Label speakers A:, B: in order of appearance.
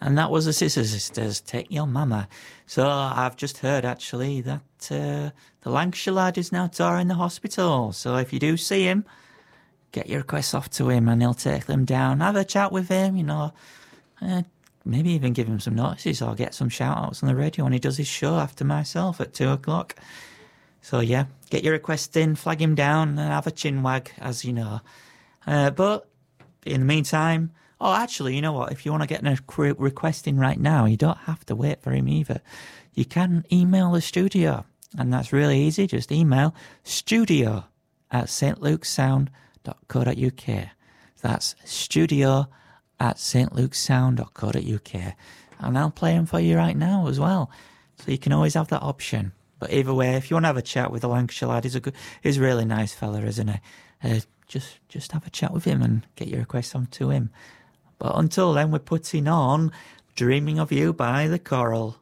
A: And that was the Scissor Sisters, Take Your Mama. So I've just heard, actually, that the Lancashire lad is now touring the hospital. So if you do see him, get your requests off to him and he'll take them down. Have a chat with him, maybe even give him some notices or get some shout-outs on the radio when he does his show after myself at 2 o'clock. So, yeah, get your request in, flag him down, and have a chin wag, as you know. But in the meantime... Oh, actually, you know what? If you want to get a request in right now, you don't have to wait for him either. You can email the studio, and that's really easy. Just email studio@stlukesound.co.uk. That's studio@stlukesound.co.uk. And I'll play them for you right now as well. So you can always have that option. But either way, if you want to have a chat with the Lancashire lad, he's a really nice fella, isn't he? Just have a chat with him and get your requests on to him. But until then, we're putting on Dreaming of You by The Coral.